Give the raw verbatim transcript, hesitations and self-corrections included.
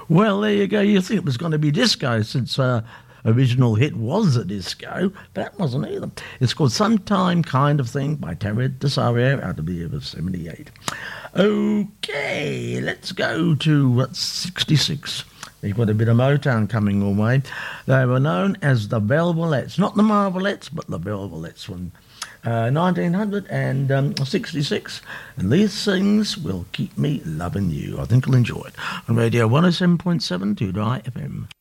Well, there you go. You think it was going to be disco since uh, original hit was a disco, but that wasn't either. It's called Sometime Kind of Thing by Terry Desario out of the year of seventy-eight. Okay, let's go to uh, sixty-six. We've got a bit of Motown coming our way. They were known as the Velvelettes, not the Marvelettes, but the Velvelettes from uh, nineteen sixty-six. And these things will keep me loving you. I think you'll enjoy it. On Radio one oh seven point seven to Die F M.